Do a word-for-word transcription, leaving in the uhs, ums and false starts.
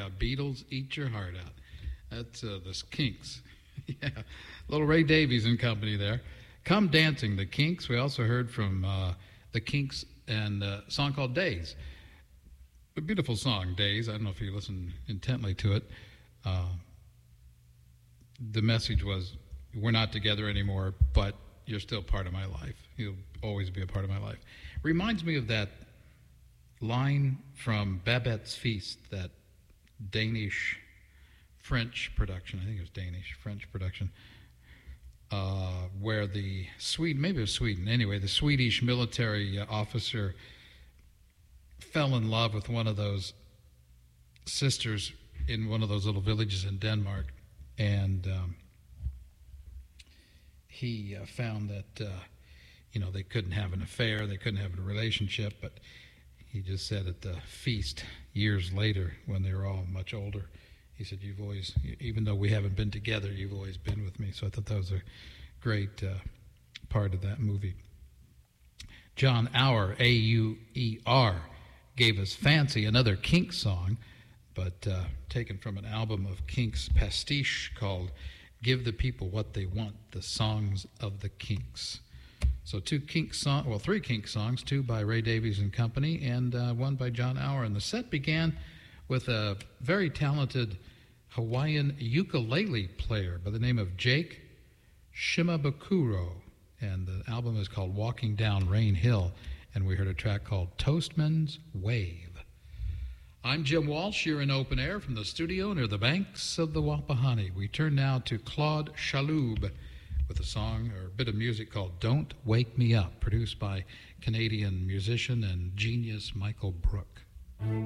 yeah, Beatles, Eat Your Heart Out. That's uh, the Kinks. Yeah, little Ray Davies and company there. Come Dancing, the Kinks. We also heard from uh, the Kinks and a song called Days. A beautiful song, Days. I don't know if you listen intently to it. Uh, the message was, we're not together anymore, but you're still part of my life. You'll always be a part of my life. Reminds me of that line from Babette's Feast, that Danish French production. I think it was Danish French production, uh, where the Swede, maybe it was Sweden. Anyway, the Swedish military uh, officer fell in love with one of those sisters in one of those little villages in Denmark, and um, he uh, found that uh, you know they couldn't have an affair, they couldn't have a relationship, but he just said at the feast years later, when they were all much older, he said, "You've always, even though we haven't been together, you've always been with me." So I thought that was a great uh, part of that movie. John Auer, A U E R, gave us Fancy, another Kinks song, but uh, taken from an album of Kinks pastiche called Give the People What They Want, the Songs of the Kinks. So two Kinks songs, well, three Kinks songs, two by Ray Davies and Company, and uh, one by John Auer. And the set began with a very talented Hawaiian ukulele player by the name of Jake Shimabukuro. And the album is called Walking Down Rain Hill, and we heard a track called Toastman's Wave. I'm Jim Walsh. You're in Open Air from the studio near the banks of the Wapahani. We turn now to Claude Chaloub with a song or a bit of music called Don't Wake Me Up, produced by Canadian musician and genius Michael Brook.